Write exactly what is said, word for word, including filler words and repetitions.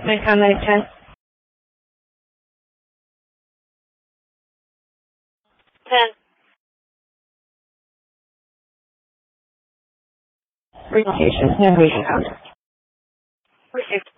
My comment ten. Ten. Relocation. Navigation count. Received.